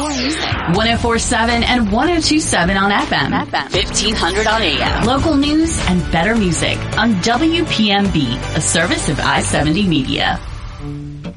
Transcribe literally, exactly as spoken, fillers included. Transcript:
your music. one oh four point seven and one oh two point seven on F M. F M. fifteen hundred on A M. Local news and better music on W P M B, a service of I seventy Media.